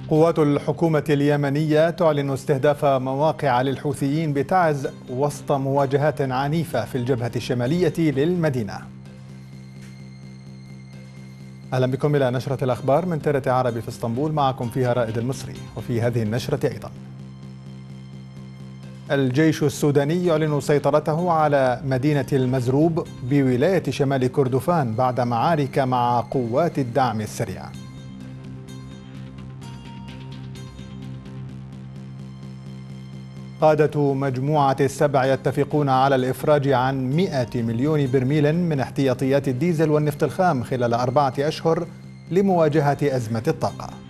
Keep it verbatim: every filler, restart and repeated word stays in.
قوات الحكومة اليمنية تعلن استهداف مواقع للحوثيين بتعز وسط مواجهات عنيفة في الجبهة الشمالية للمدينة. أهلا بكم إلى نشرة الأخبار من ترت عربي في اسطنبول، معكم فيها رائد المصري. وفي هذه النشرة أيضا: الجيش السوداني يعلن سيطرته على مدينة المزروب بولاية شمال كردفان بعد معارك مع قوات الدعم السريع. قادة مجموعة السبع يتفقون على الإفراج عن مئة مليون برميل من احتياطيات الديزل والنفط الخام خلال أربعة أشهر لمواجهة أزمة الطاقة.